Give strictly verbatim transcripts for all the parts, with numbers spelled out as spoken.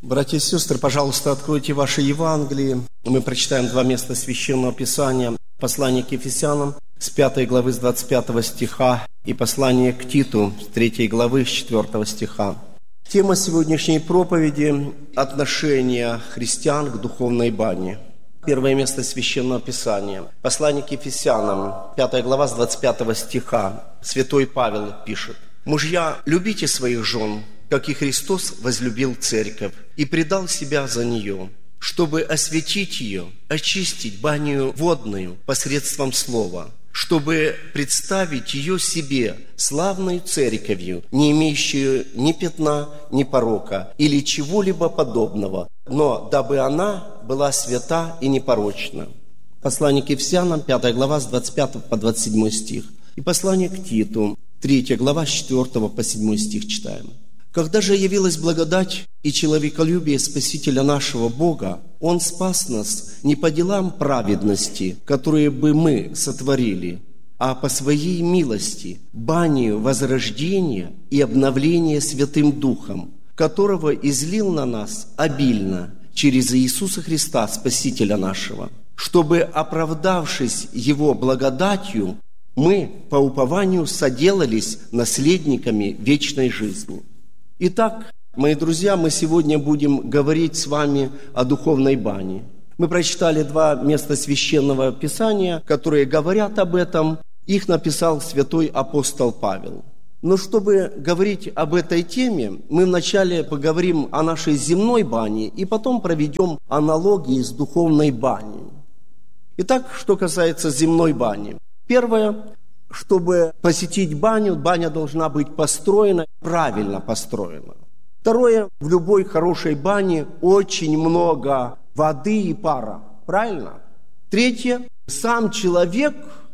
Братья и сестры, пожалуйста, откройте ваши Евангелии. Мы прочитаем два места Священного Писания. Послание к Ефесянам с пятой главы, с двадцать пятого стиха, и послание к Титу с третьей главы, с четвёртого стиха. Тема сегодняшней проповеди – отношение христиан к духовной бане. Первое место Священного Писания. Послание к Ефесянам, пятая глава, с двадцать пятого стиха. Святой Павел пишет: «Мужья, любите своих жен, как и Христос возлюбил церковь и предал себя за нее, чтобы осветить ее, очистить банию водную посредством слова, чтобы представить ее себе славной церковью, не имеющую ни пятна, ни порока или чего-либо подобного, но дабы она была свята и непорочна». Послание к Ефесянам, пятая глава, с двадцать пятого по двадцать седьмой стих. И послание к Титу, третья глава, с четвёртого по седьмой стих читаем. «Когда же явилась благодать и человеколюбие Спасителя нашего Бога, Он спас нас не по делам праведности, которые бы мы сотворили, а по Своей милости, банию возрождения и обновления Святым Духом, которого излил на нас обильно через Иисуса Христа, Спасителя нашего, чтобы, оправдавшись Его благодатью, мы по упованию соделались наследниками вечной жизни». Итак, мои друзья, мы сегодня будем говорить с вами о духовной бане. Мы прочитали два места Священного Писания, которые говорят об этом. Их написал святой апостол Павел. Но чтобы говорить об этой теме, мы вначале поговорим о нашей земной бане и потом проведем аналогии с духовной баней. Итак, что касается земной бани. Первое. Чтобы посетить баню, баня должна быть построена, правильно построена. Второе, в любой хорошей бане очень много воды и пара. Правильно? Третье, сам человек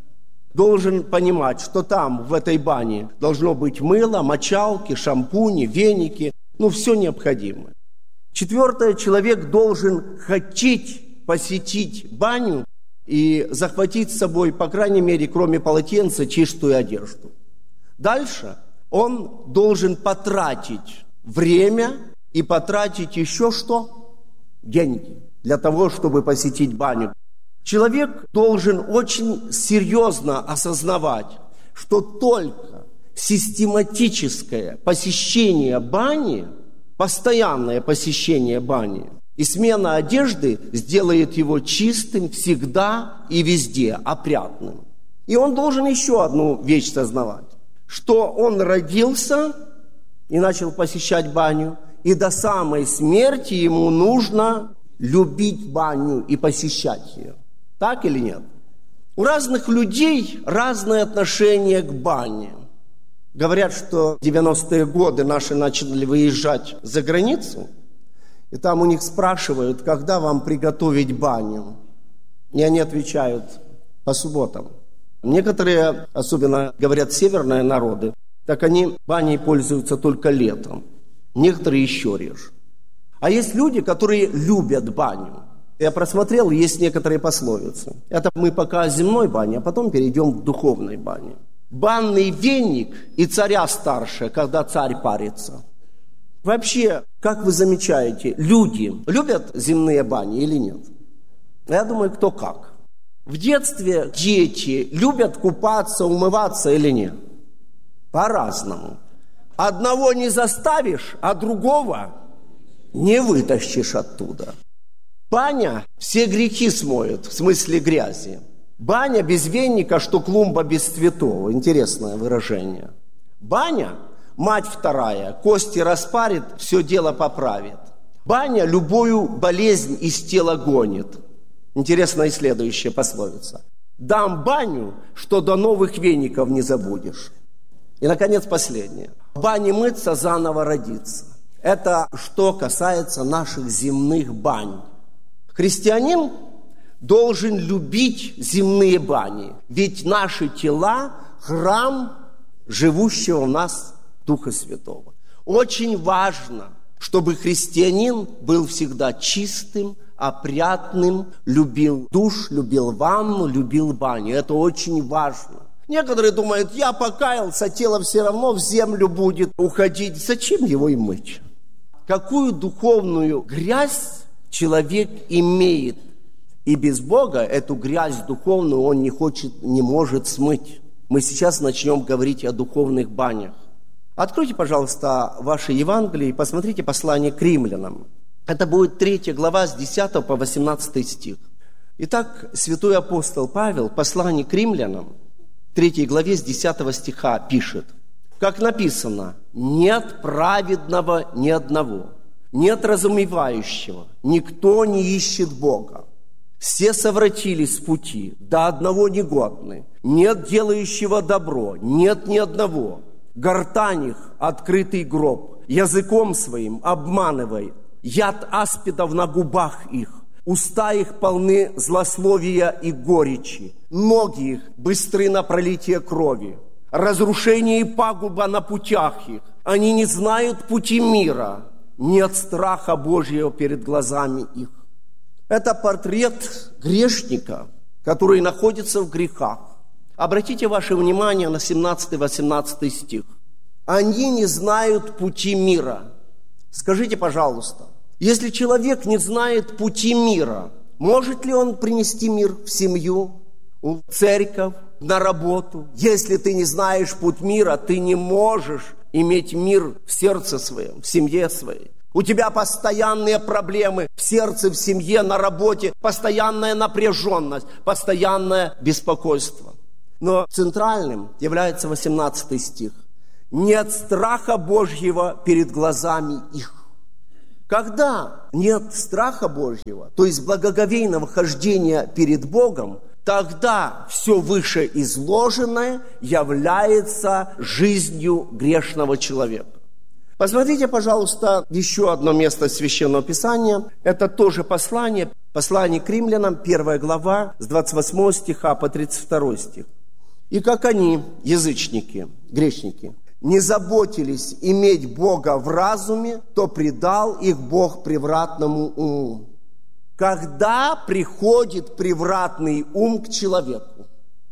должен понимать, что там, в этой бане, должно быть мыло, мочалки, шампуни, веники, ну, все необходимое. Четвертое, человек должен хотеть посетить баню и захватить с собой, по крайней мере, кроме полотенца, чистую одежду. Дальше он должен потратить время и потратить еще что? Деньги для того, чтобы посетить баню. Человек должен очень серьезно осознавать, что только систематическое посещение бани, постоянное посещение бани и смена одежды сделает его чистым всегда и везде, опрятным. И он должен еще одну вещь сознавать, что он родился и начал посещать баню, и до самой смерти ему нужно любить баню и посещать ее. Так или нет? У разных людей разное отношение к бане. Говорят, что в девяностые годы наши начали выезжать за границу, и там у них спрашивают, когда вам приготовить баню. И они отвечают: по субботам. Некоторые, особенно говорят северные народы, так они баней пользуются только летом. Некоторые еще реже. А есть люди, которые любят баню. Я просмотрел, есть некоторые пословицы. Это мы пока о земной бане, а потом перейдем к духовной бане. Банный веник и царя старше, когда царь парится. Вообще, как вы замечаете, люди любят земные бани или нет? Я думаю, кто как. В детстве дети любят купаться, умываться или нет? По-разному. Одного не заставишь, а другого не вытащишь оттуда. Баня все грехи смоет, в смысле грязи. Баня без веника, что клумба без цветов. Интересное выражение. Баня – мать вторая, кости распарит, все дело поправит. Баня любую болезнь из тела гонит. Интересная и следующая пословица. Дам баню, что до новых веников не забудешь. И, наконец, последнее. В бане мыться, заново родиться. Это что касается наших земных бань. Христианин должен любить земные бани, ведь наши тела – храм живущего в нас Духа Святого. Очень важно, чтобы христианин был всегда чистым, опрятным, любил душ, любил ванну, любил баню. Это очень важно. Некоторые думают, я покаялся, тело все равно в землю будет уходить. Зачем его и мыть? какую духовную грязь человек имеет. И без Бога эту грязь духовную он не хочет, не может смыть. Мы сейчас начнем говорить о духовных банях. Откройте, пожалуйста, ваше Евангелие и посмотрите послание к римлянам. Это будет третья глава с десятого по восемнадцатый стих. Итак, святой апостол Павел в послании к римлянам, в третьей главе с десятого стиха пишет: как написано: «Нет праведного ни одного, нет разумевающего, никто не ищет Бога. Все совратились с пути, до одного негодны, нет делающего добро, нет ни одного. Гортань их — открытый гроб, языком своим обманывает, яд аспидов на губах их, уста их полны злословия и горечи, ноги их быстры на пролитие крови, разрушение и пагуба на путях их, они не знают пути мира, нет страха Божьего перед глазами их». Это портрет грешника, который находится в грехах. Обратите ваше внимание на семнадцатый-восемнадцатый стих. Они не знают пути мира. Скажите, пожалуйста, если человек не знает пути мира, может ли он принести мир в семью, в церковь, на работу? Если ты не знаешь путь мира, ты не можешь иметь мир в сердце своем, в семье своей. У тебя постоянные проблемы в сердце, в семье, на работе, постоянная напряженность, постоянное беспокойство. Но центральным является восемнадцатый стих. «Нет страха Божьего перед глазами их». Когда нет страха Божьего, то есть благоговейного хождения перед Богом, тогда все вышеизложенное является жизнью грешного человека. Посмотрите, пожалуйста, еще одно место Священного Писания. Это тоже послание, послание к римлянам, первая глава, с двадцать восьмого стиха по тридцать второй стих. «И как они, язычники, грешники, не заботились иметь Бога в разуме, то предал их Бог превратному уму». Когда приходит превратный ум к человеку?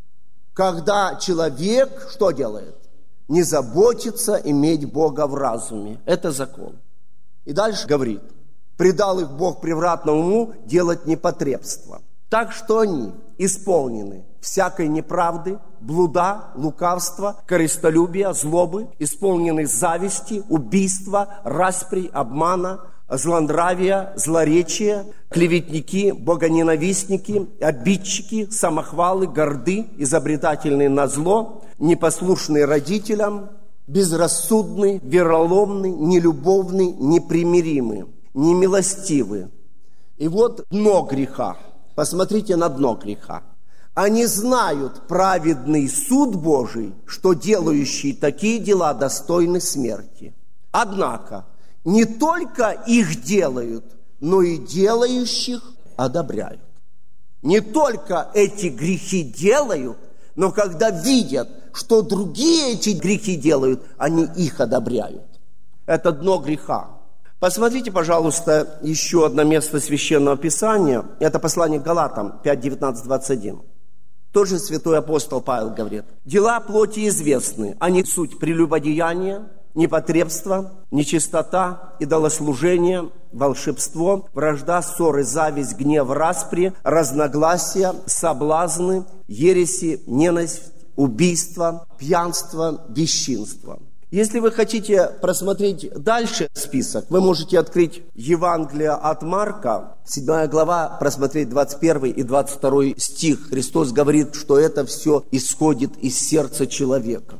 Когда человек что делает? Не заботится иметь Бога в разуме. Это закон. И дальше говорит: предал их Бог превратному уму делать непотребство. Так что они исполнены всякой неправды, блуда, лукавства, корыстолюбия, злобы, исполнены зависти, убийства, распри, обмана, злонравия, злоречия, клеветники, богоненавистники, обидчики, самохвалы, горды, изобретательные на зло, непослушные родителям, безрассудный, вероломный, нелюбовный, непримиримый, немилостивый. И вот дно греха. Посмотрите на дно греха. Они знают праведный суд Божий, что делающие такие дела достойны смерти. Однако не только их делают, но и делающих одобряют. Не только эти грехи делают, но когда видят, что другие эти грехи делают, они их одобряют. Это дно греха. Посмотрите, пожалуйста, еще одно место Священного Писания. Это послание к Галатам пять, девятнадцать, двадцать один. Тот же святой апостол Павел говорит: «Дела плоти известны, они суть прелюбодеяния, непотребство, нечистота, идолослужение, волшебство, вражда, ссоры, зависть, гнев, распри, разногласия, соблазны, ереси, ненависть, убийство, пьянство, бесчинство». Если вы хотите просмотреть дальше список, вы можете открыть Евангелие от Марка, седьмая глава, просмотреть двадцать первый и двадцать второй стих. Христос говорит, что это все исходит из сердца человека.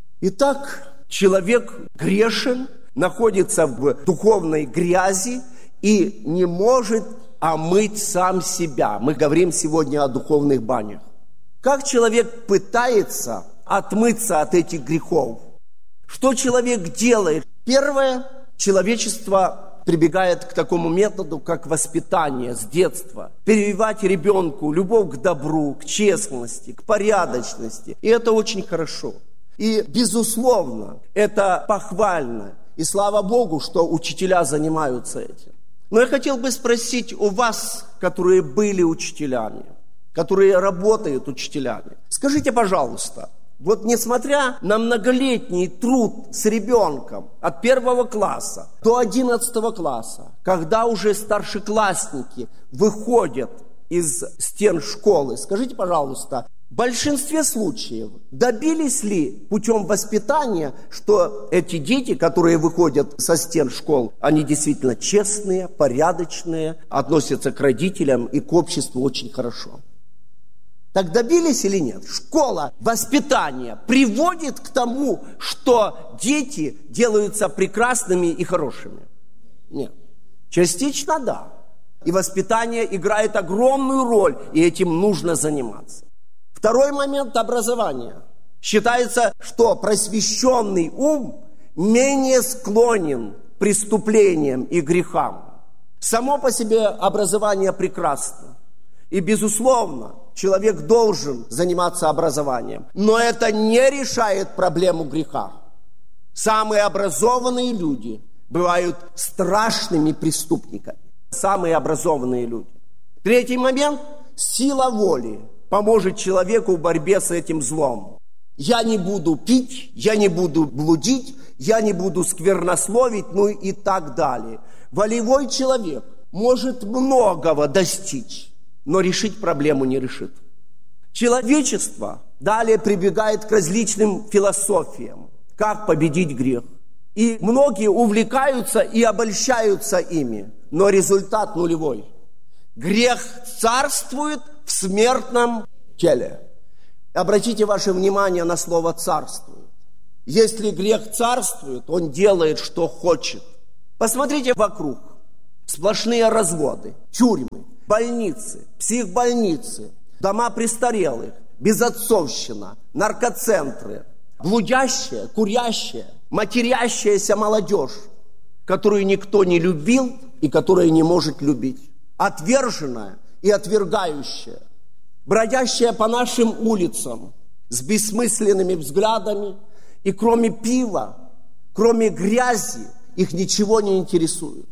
Итак, человек грешен, находится в духовной грязи и не может омыть сам себя. Мы говорим сегодня о духовных банях. Как человек пытается отмыться от этих грехов? Что человек делает? Первое, человечество прибегает к такому методу, как воспитание с детства. Прививать ребенку любовь к добру, к честности, к порядочности. И это очень хорошо. И, безусловно, это похвально. И слава Богу, что учителя занимаются этим. Но я хотел бы спросить у вас, которые были учителями, которые работают учителями. Скажите, пожалуйста, Вот несмотря на многолетний труд с ребенком от первого класса до одиннадцатого класса, когда уже старшеклассники выходят из стен школы, скажите, пожалуйста, в большинстве случаев добились ли путем воспитания, что эти дети, которые выходят со стен школ, они действительно честные, порядочные, относятся к родителям и к обществу очень хорошо? Так добились или нет? Школа воспитания приводит к тому, что дети делаются прекрасными и хорошими? Нет. Частично да. И воспитание играет огромную роль, и этим нужно заниматься. Второй момент – образование. Считается, что просвещенный ум менее склонен к преступлениям и грехам. Само по себе образование прекрасно. И, безусловно, человек должен заниматься образованием. Но это не решает проблему греха. Самые образованные люди бывают страшными преступниками. Самые образованные люди. Третий момент – сила воли поможет человеку в борьбе с этим злом. Я не буду пить, я не буду блудить, я не буду сквернословить, ну и так далее. Волевой человек может многого достичь, но решить проблему не решит. Человечество далее прибегает к различным философиям, как победить грех. И многие увлекаются и обольщаются ими, но результат нулевой. Грех царствует в смертном теле. Обратите ваше внимание на слово «царствует». Если грех царствует, он делает, что хочет. Посмотрите вокруг. Сплошные разводы, тюрьмы, больницы, психбольницы, дома престарелых, безотцовщина, наркоцентры, блудящая, курящая, матерящаяся молодежь, которую никто не любил и которая не может любить, отверженная и отвергающая, бродящая по нашим улицам с бессмысленными взглядами, и кроме пива, кроме грязи, их ничего не интересует.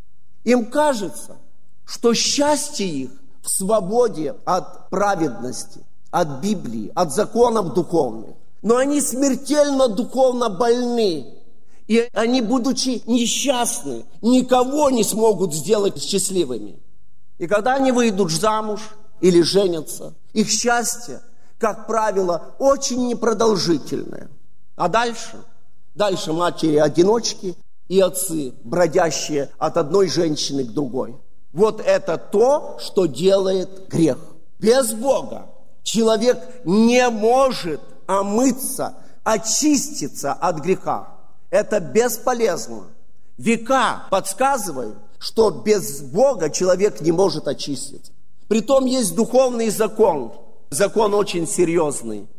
Им кажется, что счастье их в свободе от праведности, от Библии, от законов духовных. Но они смертельно духовно больны. И они, будучи несчастны, никого не смогут сделать счастливыми. И когда они выйдут замуж или женятся, их счастье, как правило, очень непродолжительное. А дальше? Дальше матери-одиночки и отцы, бродящие от одной женщины к другой. Вот это то, что делает грех. Без Бога человек не может омыться, очиститься от греха. Это бесполезно. Века подсказывают, что без Бога человек не может очиститься. Притом есть духовный закон. Закон очень серьезный.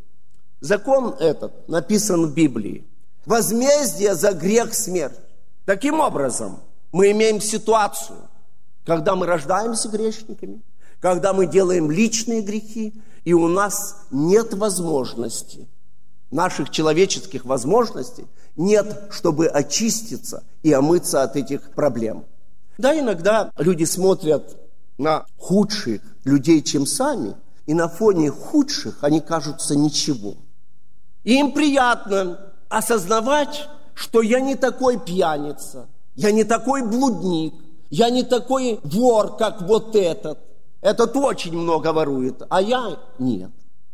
Закон этот написан в Библии. Возмездие за грех – смерть. Таким образом, мы имеем ситуацию, когда мы рождаемся грешниками, когда мы делаем личные грехи, и у нас нет возможности, наших человеческих возможностей нет, чтобы очиститься и омыться от этих проблем. Да, иногда люди смотрят на худших людей, чем сами, и на фоне худших они кажутся ничего. И им приятно осознавать, что я не такой пьяница, я не такой блудник, я не такой вор, как вот этот. Этот очень много ворует, а я нет.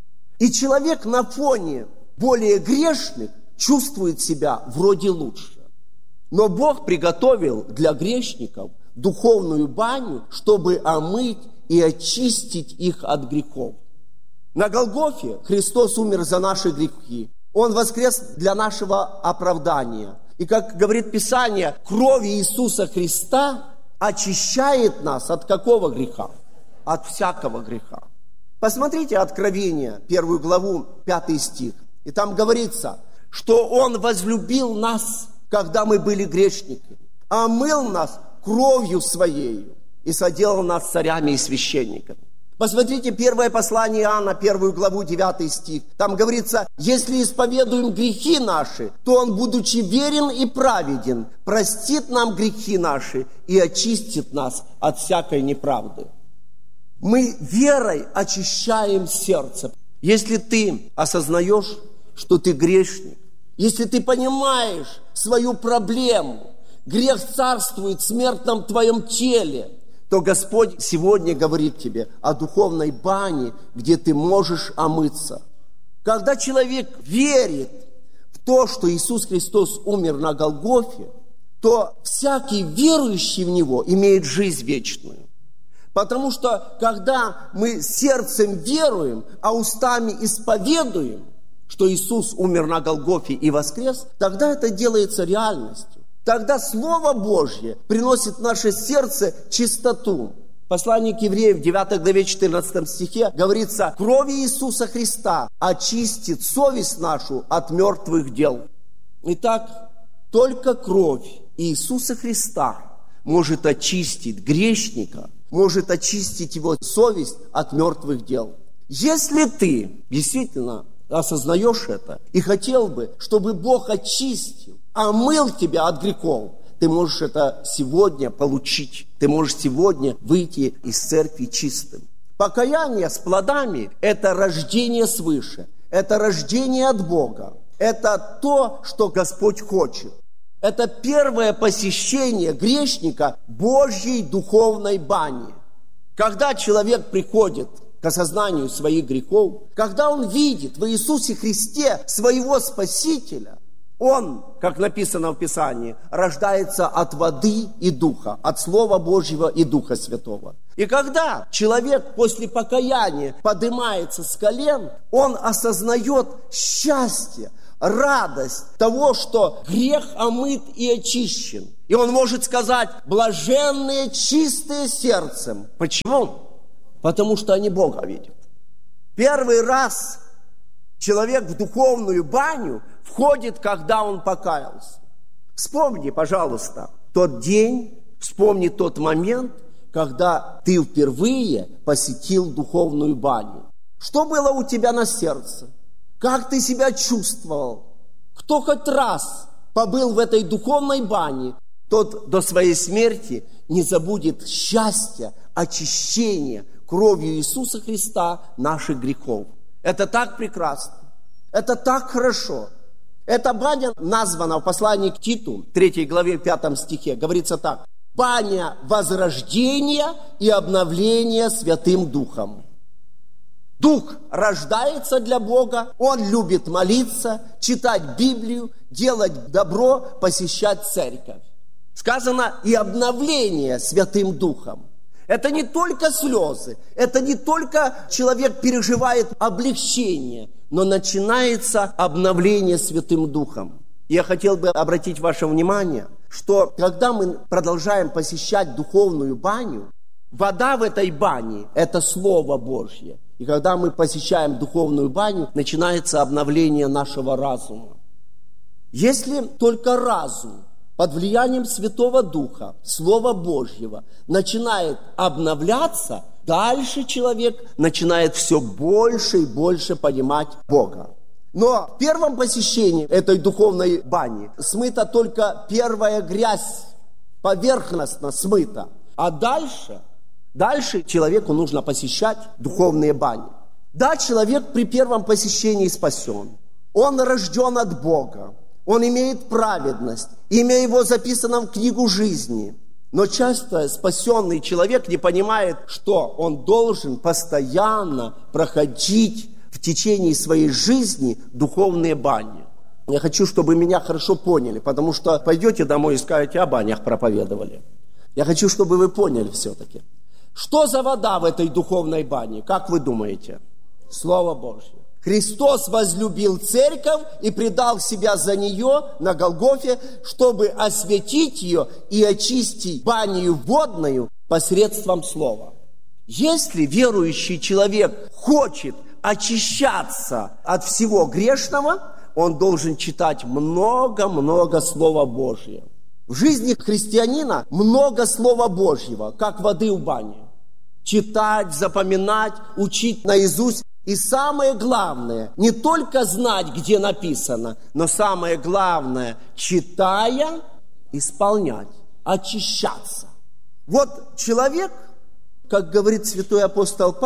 И человек на фоне более грешных чувствует себя вроде лучше. Но Бог приготовил для грешников духовную баню, чтобы омыть и очистить их от грехов. На Голгофе Христос умер за наши грехи. Он воскрес для нашего оправдания. И, как говорит Писание, кровь Иисуса Христа очищает нас от какого греха? От всякого греха. Посмотрите Откровение, первую главу, пятый стих. И там говорится, что Он возлюбил нас, когда мы были грешниками, омыл нас кровью Своею и соделал нас царями и священниками. Посмотрите первое послание Иоанна, первую главу, девятый стих. Там говорится, если исповедуем грехи наши, то Он, будучи верен и праведен, простит нам грехи наши и очистит нас от всякой неправды. Мы верой очищаем сердце. Если ты осознаешь, что ты грешник, если ты понимаешь свою проблему, грех царствует в смертном твоем теле, то Господь сегодня говорит тебе о духовной бане, где ты можешь омыться. Когда человек верит в то, что Иисус Христос умер на Голгофе, то всякий верующий в Него имеет жизнь вечную. Потому что, когда мы сердцем веруем, а устами исповедуем, что Иисус умер на Голгофе и воскрес, тогда это делается реальностью. Тогда Слово Божье приносит в наше сердце чистоту. Послание к евреям в девятой главе четырнадцатом стихе говорится: «Кровью Иисуса Христа очистит совесть нашу от мертвых дел». Итак, только кровь Иисуса Христа может очистить грешника, может очистить его совесть от мертвых дел. Если ты действительно осознаешь это и хотел бы, чтобы Бог очистил, омыл тебя от грехов, ты можешь это сегодня получить. Ты можешь сегодня выйти из церкви чистым. Покаяние с плодами – это рождение свыше, это рождение от Бога. Это то, что Господь хочет. Это первое посещение грешника Божьей духовной бани. Когда человек приходит к осознанию своих грехов, когда он видит в Иисусе Христе своего Спасителя, он, как написано в Писании, рождается от воды и духа, от Слова Божьего и Духа Святого. И когда человек после покаяния поднимается с колен, он осознает счастье, радость того, что грех омыт и очищен. И он может сказать: блаженные, чистые сердцем. Почему? Потому что они Бога видят. Первый раз человек в духовную баню входит, когда он покаялся. Вспомни, пожалуйста, тот день, вспомни тот момент, когда ты впервые посетил духовную баню. Что было у тебя на сердце? Как ты себя чувствовал? Кто хоть раз побыл в этой духовной бане, тот до своей смерти не забудет счастья, очищения кровью Иисуса Христа наших грехов. Это так прекрасно. Это так хорошо. Эта баня названа в послании к Титу, третьей главе, пятом стихе. Говорится так: баня возрождения и обновления Святым Духом. Дух рождается для Бога, Он любит молиться, читать Библию, делать добро, посещать церковь. Сказано и обновление Святым Духом. Это не только слезы, это не только человек переживает облегчение, но начинается обновление Святым Духом. Я хотел бы обратить ваше внимание, что когда мы продолжаем посещать духовную баню, вода в этой бане – это Слово Божье. И когда мы посещаем духовную баню, начинается обновление нашего разума. Если только разум под влиянием Святого Духа, Слова Божьего, начинает обновляться, дальше человек начинает все больше и больше понимать Бога. Но в первом посещении этой духовной бани смыта только первая грязь, поверхностно смыта. А дальше, дальше человеку нужно посещать духовные бани. Да, человек при первом посещении спасен. Он рожден от Бога. Он имеет праведность. Имя его записано в книгу жизни. Но часто спасенный человек не понимает, что он должен постоянно проходить в течение своей жизни духовные бани. Я хочу, чтобы меня хорошо поняли, потому что пойдете домой и скажете: о банях проповедовали. Я хочу, чтобы вы поняли все-таки. Что за вода в этой духовной бане? Как вы думаете? Слово Божье. Христос возлюбил церковь и предал себя за нее на Голгофе, чтобы осветить ее и очистить баню водную посредством слова. Если верующий человек хочет очищаться от всего грешного, он должен читать много-много Слова Божьего. В жизни христианина много Слова Божьего, как воды в бане. Читать, запоминать, учить наизусть. И самое главное, не только знать, где написано, но самое главное, читая, исполнять, очищаться. Вот человек, как говорит святой апостол Павел,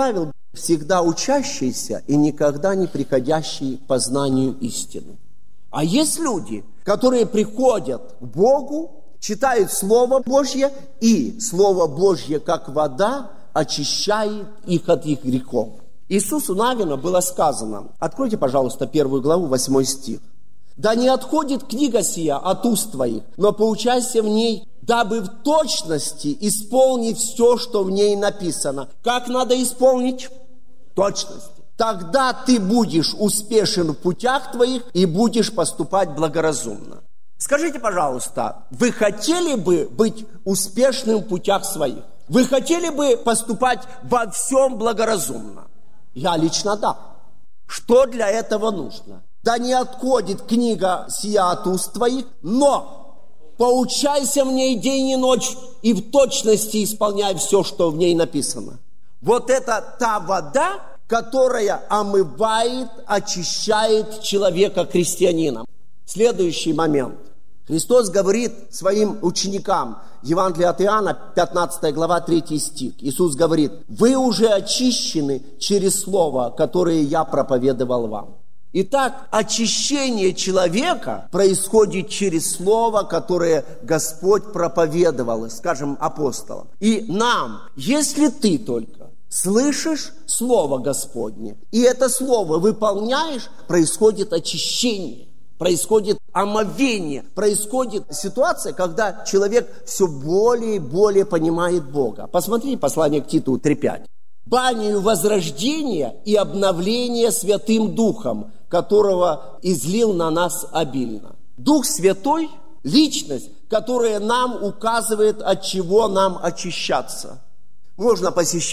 всегда учащийся и никогда не приходящий к познанию истины. А есть люди, которые приходят к Богу, читают Слово Божье, и Слово Божье, как вода, очищает их от их грехов. Иисусу Навину было сказано, откройте, пожалуйста, первую главу, восьмой стих. «Да не отходит книга сия от уст твоих, но поучайся в ней, дабы в точности исполнить все, что в ней написано». Как надо исполнить? Точность. Тогда ты будешь успешен в путях твоих и будешь поступать благоразумно. Скажите, пожалуйста, вы хотели бы быть успешным в путях своих? Вы хотели бы поступать во всем благоразумно? Я лично да. Что для этого нужно? Да не отходит книга сия от уст твоих, но поучайся в ней день и ночь и в точности исполняй все, что в ней написано. Вот это та вода, которая омывает, очищает человека христианина. Следующий момент. Христос говорит своим ученикам, Евангелие от Иоанна, пятнадцатая глава, третий стих. Иисус говорит: «Вы уже очищены через слово, которое я проповедовал вам». Итак, очищение человека происходит через слово, которое Господь проповедовал, скажем, апостолам. И нам, если ты только слышишь Слово Господне, и это Слово выполняешь, происходит очищение, происходит омовение, происходит ситуация, когда человек все более и более понимает Бога. Посмотри послание к Титу три пять. «Банию возрождения и обновления Святым Духом, которого излил на нас обильно». Дух Святой – личность, которая нам указывает, от чего нам очищаться. Можно посещать